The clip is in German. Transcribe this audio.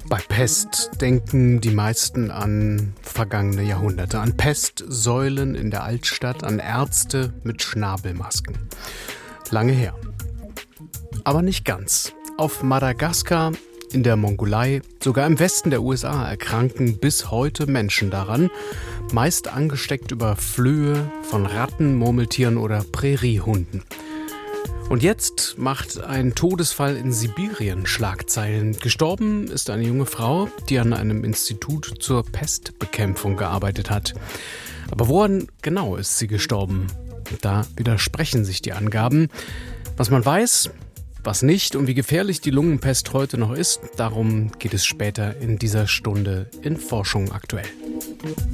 Bei Pest denken die meisten an vergangene Jahrhunderte, an Pestsäulen in der Altstadt, an Ärzte mit Schnabelmasken. Lange her. Aber nicht ganz. Auf Madagaskar, in der Mongolei, sogar im Westen der USA erkranken bis heute Menschen daran, meist angesteckt über Flöhe von Ratten, Murmeltieren oder Präriehunden. Und jetzt macht ein Todesfall in Sibirien Schlagzeilen. Gestorben ist eine junge Frau, die an einem Institut zur Pestbekämpfung gearbeitet hat. Aber woran genau ist sie gestorben? Da widersprechen sich die Angaben. Was man weiß, was nicht und wie gefährlich die Lungenpest heute noch ist, darum geht es später in dieser Stunde in Forschung aktuell.